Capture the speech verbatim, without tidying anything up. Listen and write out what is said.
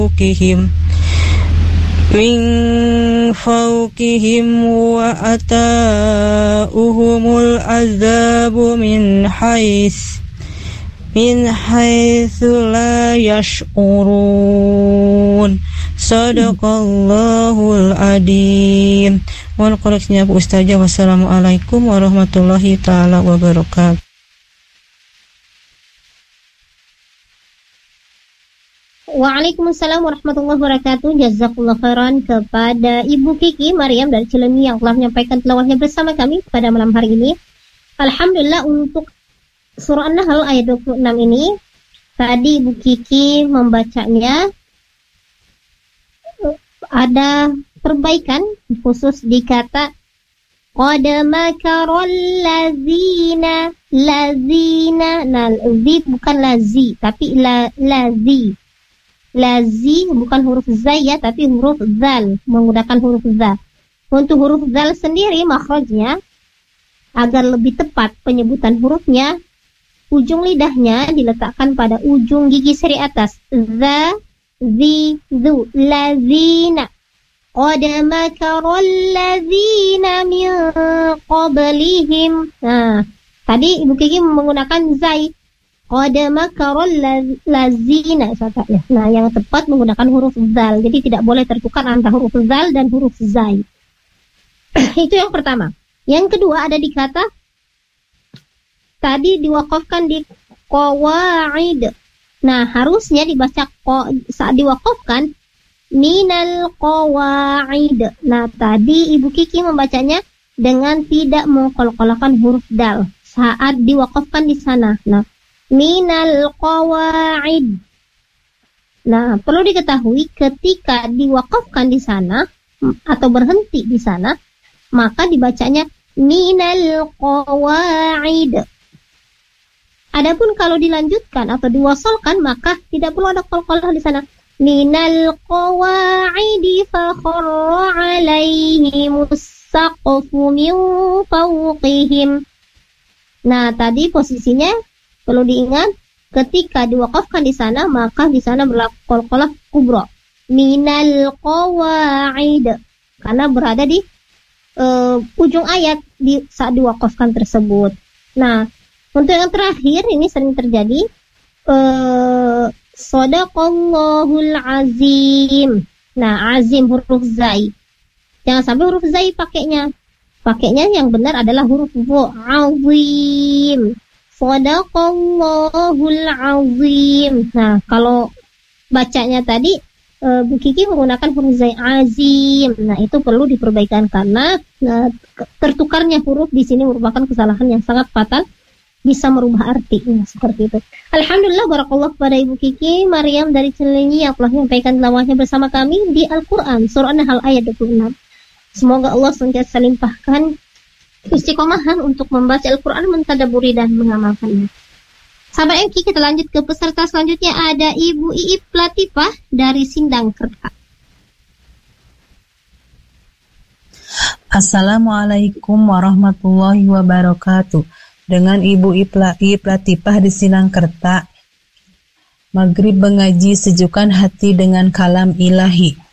fawqihim min fawqihim wa ata'uhumul azabu min hais min haitsu la yash'urun. Sadaqallahul adzim. Mohon koreksinya Bu Ustazah. Wassalamualaikum warahmatullahi taala wabarakatuh. Waalaikumsalam warahmatullahi wabarakatuh. Jazakallah khairan kepada Ibu Kiki Mariam dari Cileunyi yang telah menyampaikan tilawahnya bersama kami pada malam hari ini. Alhamdulillah, untuk surah An-Nahl ayat dua puluh enam ini tadi Ibu Kiki membacanya ada perbaikan khusus di kata qad makarul lazina lazina. Nah, zi bukan lazi tapi la, lazi. Lazi bukan huruf zai ya, tapi huruf zal, menggunakan huruf za. Untuk huruf zal sendiri makhrajnya agar lebih tepat penyebutan hurufnya, ujung lidahnya diletakkan pada ujung gigi seri atas. Za, zi, zu, lazina. Qad makarul lazina min qablihim. Nah, tadi Ibu Kiki menggunakan zai. Qad makarul lazina. Nah, yang tepat menggunakan huruf zal. Jadi tidak boleh tertukar antara huruf zal dan huruf zai. Itu yang pertama. Yang kedua ada di kata tadi diwakafkan di qawaid. Nah, harusnya dibaca saat diwakafkan minal qawaid. Nah, tadi Ibu Kiki membacanya dengan tidak mengqalqalkan huruf dal saat diwakafkan di sana. Nah, minal qawaid. Nah, perlu diketahui ketika diwakafkan di sana atau berhenti di sana, maka dibacanya minal qawaid. Adapun kalau dilanjutkan atau diwasalkan, maka tidak perlu ada qalqalah di sana. Minal qawaidi fa kharra 'alaihimus saqfu min fawqihim. Nah, tadi posisinya perlu diingat ketika diwakafkan di sana, maka di sana berlaku qalqalah kubra. Minal qawaid, karena berada di uh, ujung ayat di saat diwakafkan tersebut. Nah, untuk yang terakhir ini sering terjadi uh, Shadaqallahul azim. Nah, azim huruf zai. Jangan sampai huruf zai pakainya. Pakainya yang benar adalah huruf vo, azim. Shadaqallahul azim. Nah, kalau bacanya tadi e, Bu Kiki menggunakan huruf zai azim. Nah, itu perlu diperbaikan karena nah, tertukarnya huruf di sini merupakan kesalahan yang sangat fatal, bisa merubah arti. Nah, seperti itu. Alhamdulillah, barakallah kepada Ibu Kiki Mariam dari Cileunyi yang telah menyampaikan tilawahnya bersama kami di Al-Quran surah An-Nahl ayat dua puluh enam. Semoga Allah senantiasa limpahkan istiqomahan untuk membaca Al-Quran, mentadaburi dan mengamalkannya. Sahabat M K, kita lanjut ke peserta selanjutnya. Ada Ibu Iip Latifah dari Sindangkerta. Assalamualaikum warahmatullahi wabarakatuh. Dengan Ibu Iip Latifah di Sindangkerta. Maghrib mengaji sejukkan hati dengan kalam ilahi.